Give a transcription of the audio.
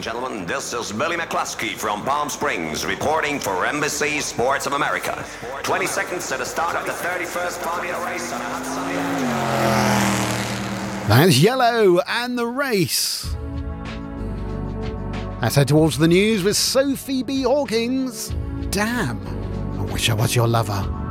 gentlemen, this is Billy McCluskey from Palm Springs reporting for NBC Sports of America. 20 seconds to the start of the 31st Formula race on a hot sunny afternoon. That's Yellow and the race. Let's head towards the news with Sophie B. Hawkins. Damn, I wish I was your lover.